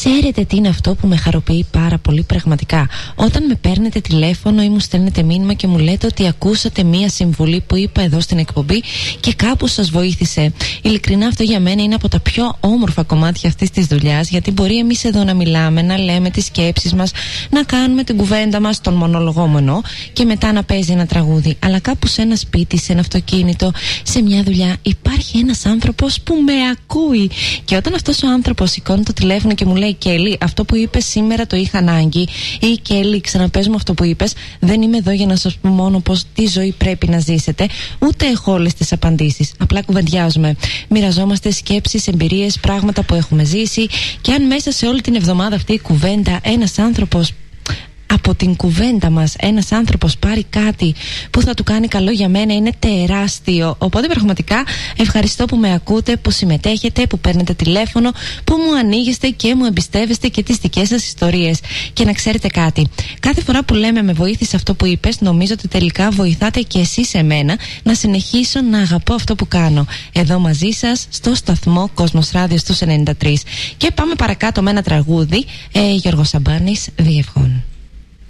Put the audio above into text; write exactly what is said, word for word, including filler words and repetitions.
Ξέρετε τι είναι αυτό που με χαροποιεί πάρα πολύ πραγματικά? Όταν με παίρνετε τηλέφωνο ή μου στέλνετε μήνυμα και μου λέτε ότι ακούσατε μία συμβουλή που είπα εδώ στην εκπομπή και κάπου σας βοήθησε. Ειλικρινά, αυτό για μένα είναι από τα πιο όμορφα κομμάτια αυτής της δουλειάς, γιατί μπορεί εμείς εδώ να μιλάμε, να λέμε τις σκέψεις μας, να κάνουμε την κουβέντα μας, τον μονολογόμενο, και μετά να παίζει ένα τραγούδι. Αλλά κάπου σε ένα σπίτι, σε ένα αυτοκίνητο, σε μια δουλειά, υπάρχει ένας άνθρωπος που με ακούει. Και όταν αυτός ο άνθρωπος σηκώνει το τηλέφωνο και μου λέει: Κέλλη, αυτό που είπες σήμερα το είχα ανάγκη, ή Κέλλη, ξαναπες μου αυτό που είπες, δεν είμαι εδώ για να σας πω μόνο πως τη ζωή πρέπει να ζήσετε, ούτε έχω όλες τις απαντήσεις. Απλά κουβεντιάζουμε. Μοιραζόμαστε σκέψεις, εμπειρίες, πράγματα που έχουμε ζήσει, και αν μέσα σε όλη την εβδομάδα αυτή η κουβέντα ένας άνθρωπος, από την κουβέντα μας, ένας άνθρωπος πάρει κάτι που θα του κάνει καλό, για μένα είναι τεράστιο. Οπότε πραγματικά ευχαριστώ που με ακούτε, που συμμετέχετε, που παίρνετε τηλέφωνο, που μου ανοίγεστε και μου εμπιστεύεστε και τις δικές σας ιστορίες. Και να ξέρετε κάτι, κάθε φορά που λέμε με βοήθησε αυτό που είπες, νομίζω ότι τελικά βοηθάτε και εσείς εμένα να συνεχίσω να αγαπώ αυτό που κάνω. Εδώ μαζί σας στο σταθμό Κόσμος Ράδιο στους ενενήντα τρία. Και πάμε παρακάτω με ένα τραγούδι. ε, Γιώργος Σαμπάνης, Διευχών.